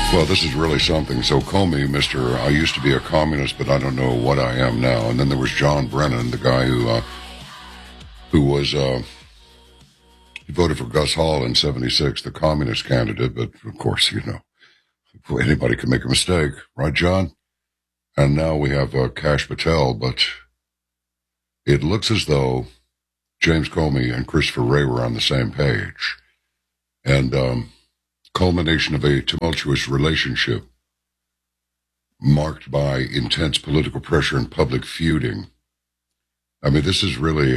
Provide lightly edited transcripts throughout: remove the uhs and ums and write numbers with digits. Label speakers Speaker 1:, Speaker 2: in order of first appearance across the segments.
Speaker 1: Well, this is really something. So Comey, I used to be a communist, but I don't know what I am now. And then there was John Brennan, the guy who was, he voted for Gus Hall in 76, the communist candidate. But of course, anybody can make a mistake, right, John? And now we have Kash Patel, but it looks as though James Comey and Christopher Wray were on the same page. And, culmination of a tumultuous relationship marked by intense political pressure and public feuding. I mean, this is really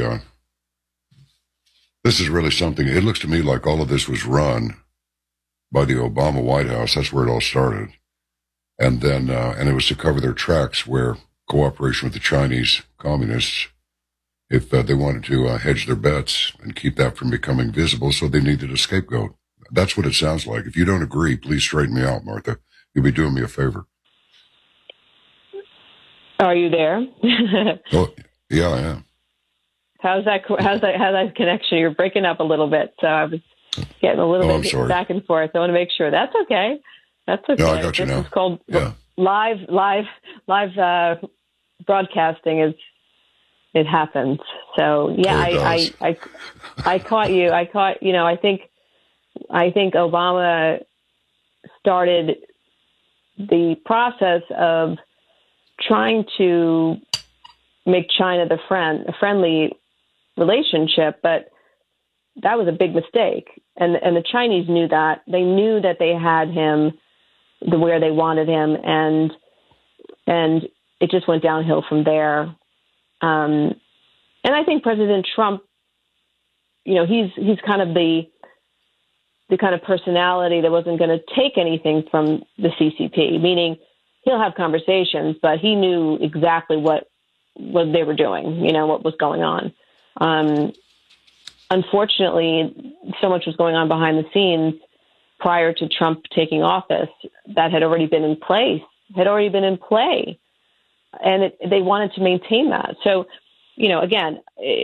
Speaker 1: something. It looks to me like all of this was run by the Obama White House. That's where it all started. And then, and it was to cover their tracks where cooperation with the Chinese communists, if they wanted to hedge their bets and keep that from becoming visible, so they needed a scapegoat. That's what it sounds like. If you don't agree, please straighten me out, Martha. You'll be doing me a favor.
Speaker 2: Are you there?
Speaker 1: Oh, yeah, I am.
Speaker 2: How's that connection? You're breaking up a little bit, so I was getting a little bit back and forth. I want to make sure. That's okay. That's okay.
Speaker 1: No, I got you now.
Speaker 2: This is called live broadcasting. It happens. So yeah, I caught you. I think Obama started the process of trying to make China a friendly relationship, but that was a big mistake. And the Chinese knew that. They knew that they had him where they wanted him, and it just went downhill from there. And I think President Trump, he's kind of the kind of personality that wasn't going to take anything from the CCP, meaning he'll have conversations, but he knew exactly what they were doing, what was going on. Unfortunately, so much was going on behind the scenes prior to Trump taking office that had already been in play. And they wanted to maintain that. So, again,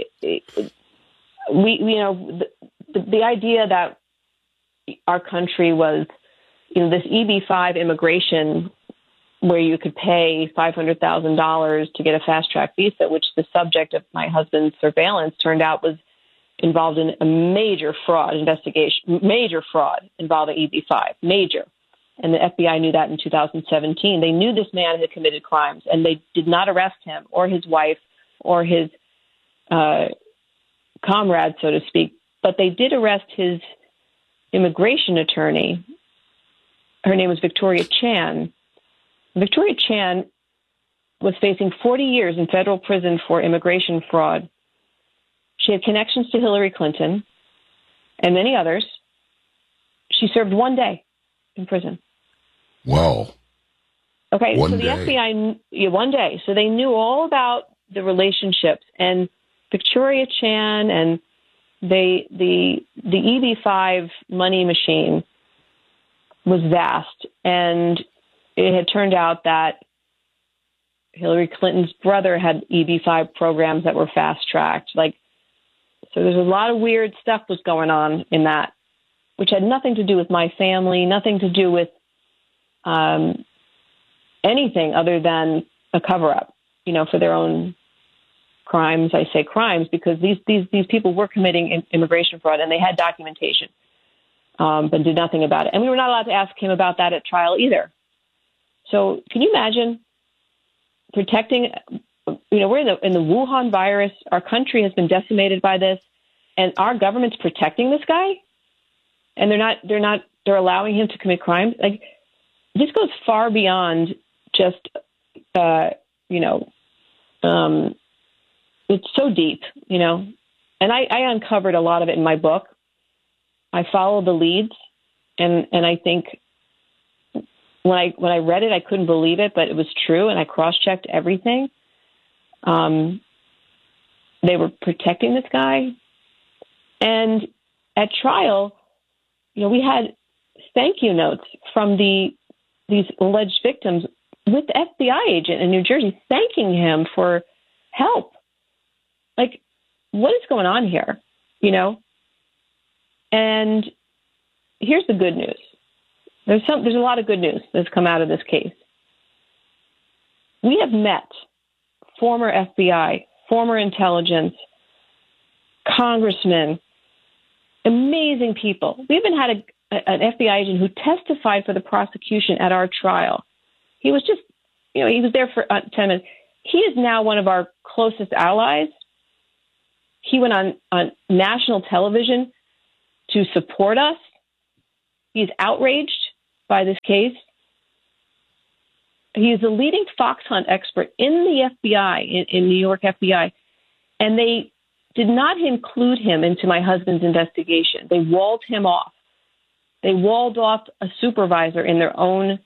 Speaker 2: the idea that our country was, this EB-5 immigration where you could pay $500,000 to get a fast-track visa, which the subject of my husband's surveillance turned out was involved in a major fraud investigation, major fraud involving EB-5, major. And the FBI knew that in 2017. They knew this man had committed crimes, and they did not arrest him or his wife or his comrade, so to speak, but they did arrest his immigration attorney. Her name was Victoria Chan. Victoria Chan was facing 40 years in federal prison for immigration fraud. She had connections to Hillary Clinton and many others. She served 1 day in prison.
Speaker 1: Wow.
Speaker 2: Okay,
Speaker 1: so
Speaker 2: the FBI, 1 day. So they knew all about the relationships, and Victoria Chan and the EB-5 money machine was vast, and it had turned out that Hillary Clinton's brother had EB-5 programs that were fast-tracked. So there's a lot of weird stuff was going on in that, which had nothing to do with my family, nothing to do with anything other than a cover-up, for their own crimes. I say crimes because these people were committing immigration fraud, and they had documentation, but did nothing about it. And we were not allowed to ask him about that at trial either. So can you imagine protecting? We're in the Wuhan virus. Our country has been decimated by this, and our government's protecting this guy, and they're allowing him to commit crimes. This goes far beyond just, it's so deep, and I uncovered a lot of it in my book. I followed the leads, and I think when I read it, I couldn't believe it, but it was true, and I cross-checked everything. They were protecting this guy, and at trial, we had thank you notes from these alleged victims with the FBI agent in New Jersey thanking him for help. What is going on here? And here's the good news. there's a lot of good news that's come out of this case. We have met former FBI, former intelligence, congressmen, amazing people. We even had an FBI agent who testified for the prosecution at our trial. He was just, he was there for 10 minutes. He is now one of our closest allies. He went on national television to support us. He's outraged by this case. He is a leading fox hunt expert in the FBI, in New York FBI, and they did not include him into my husband's investigation. They walled him off. They walled off a supervisor in their own,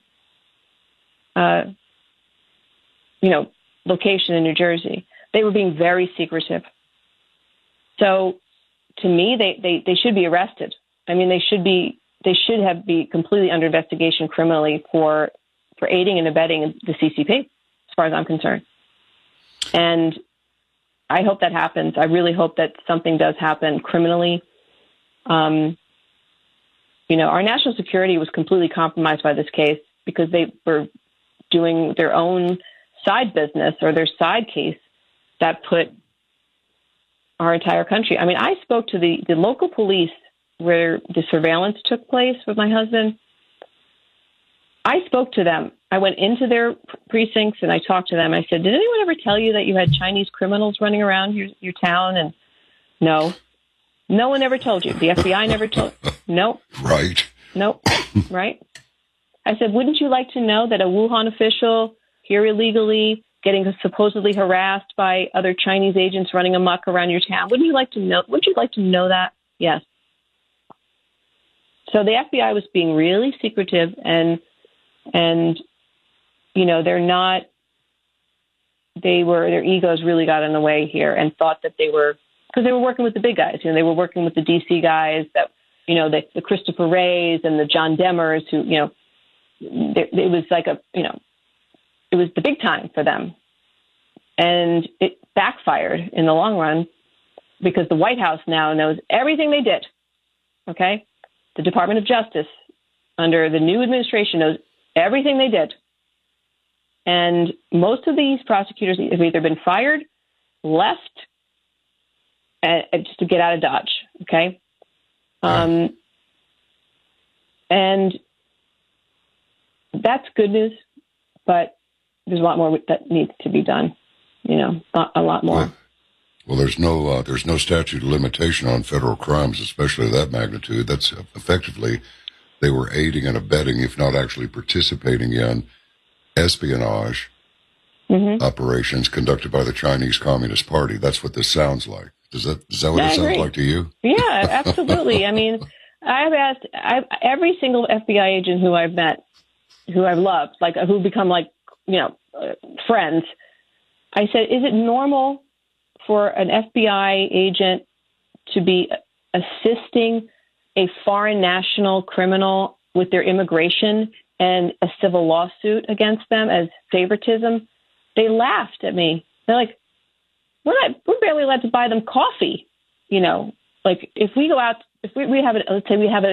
Speaker 2: location in New Jersey. They were being very secretive. So, to me, they should be arrested. I mean, they should be completely under investigation criminally for aiding and abetting the CCP, as far as I'm concerned. And I hope that happens. I really hope that something does happen criminally. Our national security was completely compromised by this case because they were doing their own side business or their side case that put our entire country. I mean, I spoke to the local police where the surveillance took place with my husband. I spoke to them. I went into their precincts and I talked to them. I said, did anyone ever tell you that you had Chinese criminals running around your town? And no one ever told you. The FBI never told. Nope.
Speaker 1: Right.
Speaker 2: Nope. Right. I said, wouldn't you like to know that a Wuhan official here illegally getting supposedly harassed by other Chinese agents running amok around your town? Wouldn't you like to know that? Yes. So the FBI was being really secretive and their egos really got in the way here and thought that because they were working with the big guys. They were working with the DC guys that, the Christopher Wrays and the John Demmers who, it was like it was the big time for them. And it backfired in the long run because the White House now knows everything they did. Okay? The Department of Justice under the new administration knows everything they did. And most of these prosecutors have either been fired, left, just to get out of Dodge. Okay? And that's good news, but there's a lot more that needs to be done. A lot more.
Speaker 1: Well, there's no statute of limitation on federal crimes, especially that magnitude. That's effectively they were aiding and abetting, if not actually participating in, espionage operations conducted by the Chinese Communist Party. That's what this sounds like. Is that what it sounds like to you? Yeah,
Speaker 2: absolutely. I mean, I've asked every single FBI agent who I've met, who I've loved, who become friends. I said, is it normal for an FBI agent to be assisting a foreign national criminal with their immigration and a civil lawsuit against them as favoritism? They laughed at me. They're like, we're barely allowed to buy them coffee. If we go out, if we have let's say we have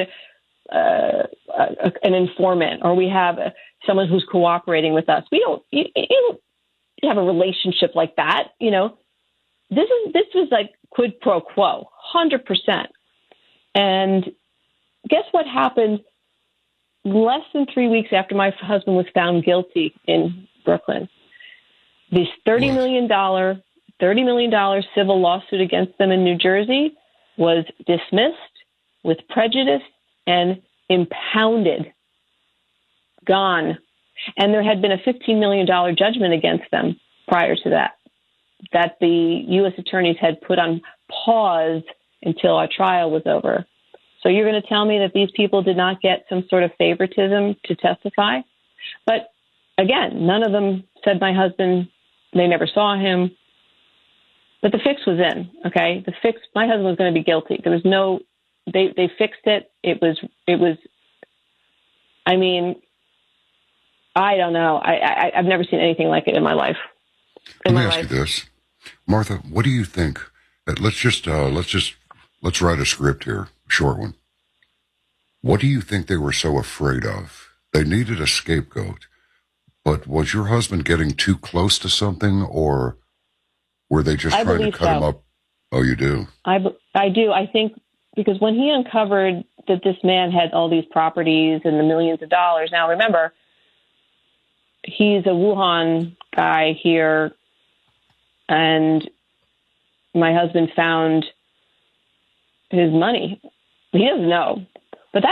Speaker 2: an informant or we have someone who's cooperating with us. You don't have a relationship like that. This was like quid pro quo, 100%. And guess what happened less than 3 weeks after my husband was found guilty in Brooklyn? This $30 million civil lawsuit against them in New Jersey was dismissed with prejudice and impounded, gone. And there had been a $15 million judgment against them prior to that the U.S. attorneys had put on pause until our trial was over. So you're going to tell me that these people did not get some sort of favoritism to testify? But again, none of them said my husband, they never saw him. But the fix was in, okay? My husband was going to be guilty. There was no, they fixed it. It was, I mean, I don't know. I've never seen anything like it in my life.
Speaker 1: Let me ask you this, Martha. What do you think? Let's write a script here, a short one. What do you think they were so afraid of? They needed a scapegoat, but was your husband getting too close to something, or were they just trying to cut him up? Oh, you do?
Speaker 2: I do. I think because when he uncovered that this man had all these properties and the millions of dollars, now remember, he's a Wuhan guy here, and my husband found his money. He doesn't know, but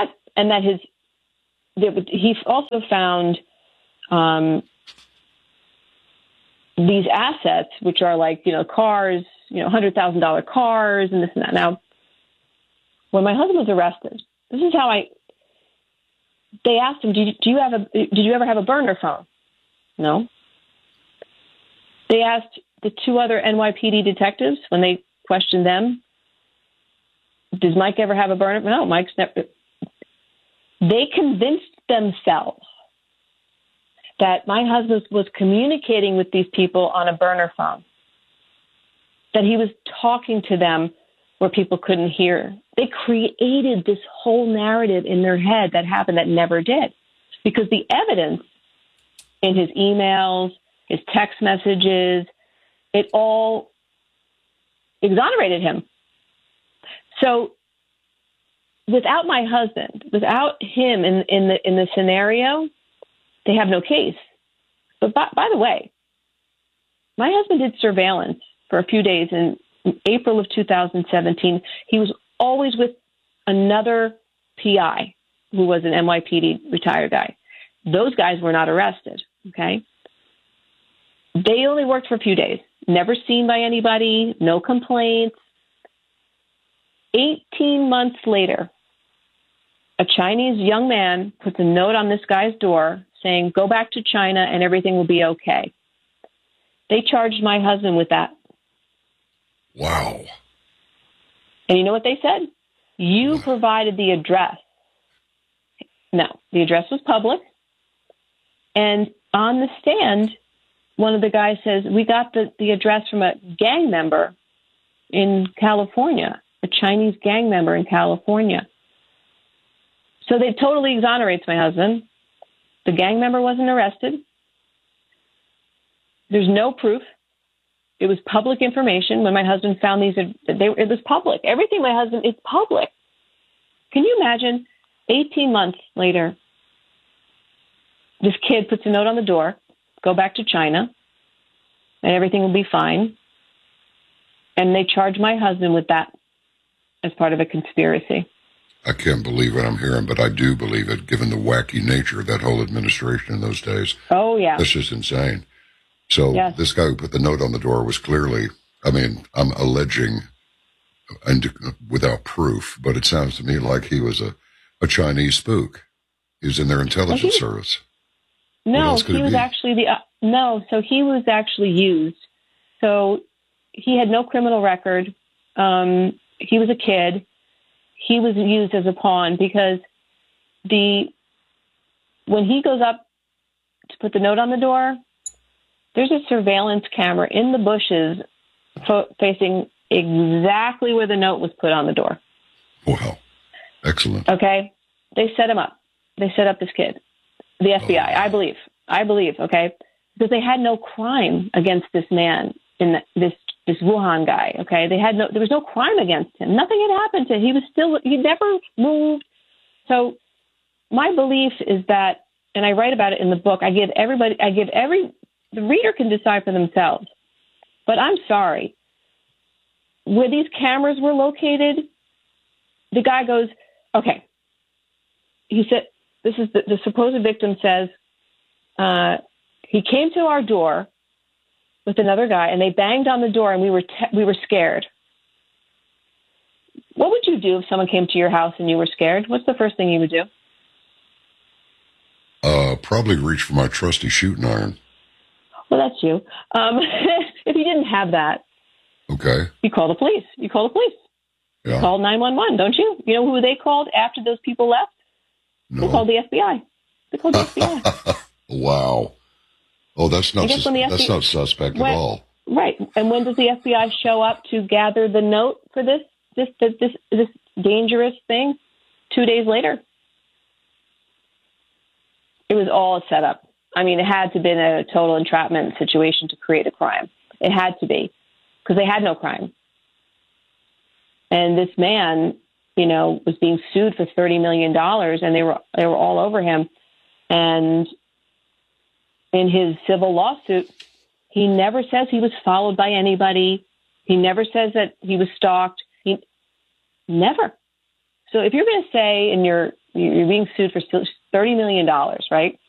Speaker 2: he also found these assets, which are like, cars, $100,000 cars and this and that. Now, when my husband was arrested, this is how they asked him, did you ever have a burner phone? No. They asked the two other NYPD detectives when they questioned them, does Mike ever have a burner? No, Mike's never. They convinced themselves that my husband was communicating with these people on a burner phone, that he was talking to them where people couldn't hear. They created this whole narrative in their head that happened that never did, because the evidence in his emails, his text messages, it all exonerated him. So without my husband, without him in the scenario, they have no case. But by the way, my husband did surveillance for a few days in April of 2017. He was always with another PI who was an NYPD retired guy. Those guys were not arrested, okay? They only worked for a few days, never seen by anybody, no complaints. 18 months later, a Chinese young man puts a note on this guy's door saying, go back to China and everything will be okay. They charged my husband with that.
Speaker 1: Wow.
Speaker 2: And you know what they said? You provided the address. No, the address was public. And on the stand, one of the guys says, we got the address from a gang member in California, a Chinese gang member in California. So they totally exonerates my husband. The gang member wasn't arrested. There's no proof. It was public information. When my husband found these, it was public. Everything my husband, it's public. Can you imagine 18 months later, this kid puts a note on the door, go back to China, and everything will be fine. And they charge my husband with that as part of a conspiracy.
Speaker 1: I can't believe what I'm hearing, but I do believe it, given the wacky nature of that whole administration in those days.
Speaker 2: Oh, yeah.
Speaker 1: That's just insane. So yes. This guy who put the note on the door was clearly, I'm alleging, and without proof, but it sounds to me like he was a Chinese spook. He was in their intelligence service.
Speaker 2: No, he was actually so he was actually used. So he had no criminal record. He was a kid. He was used as a pawn because when he goes up to put the note on the door, there's a surveillance camera in the bushes facing exactly where the note was put on the door.
Speaker 1: Wow. Excellent.
Speaker 2: Okay. They set him up. They set up this kid. The FBI, I believe, okay? Because they had no crime against this man, this Wuhan guy, okay? There was no crime against him. Nothing had happened to him. He never moved. So my belief is that, and I write about it in the book, the reader can decide for themselves. But I'm sorry. Where these cameras were located, the guy goes, okay. He said, this is the supposed victim says, he came to our door with another guy and they banged on the door and we were scared. What would you do if someone came to your house and you were scared? What's the first thing you would do?
Speaker 1: Probably reach for my trusty shooting iron.
Speaker 2: Well, that's you. If you didn't have that,
Speaker 1: okay,
Speaker 2: you call the police. You call 911, don't you? You know who they called after those people left?
Speaker 1: No.
Speaker 2: They called the FBI.
Speaker 1: Wow. Oh, that's not suspect at all.
Speaker 2: Right. And when does the FBI show up to gather the note for this dangerous thing? 2 days later. It was all a setup. I mean, it had to have been a total entrapment situation to create a crime. It had to be, because they had no crime. And this man, was being sued for $30 million, and they were all over him. And in his civil lawsuit, he never says he was followed by anybody. He never says that he was stalked. He never. So if you're going to say, and you're being sued for $30 million, right?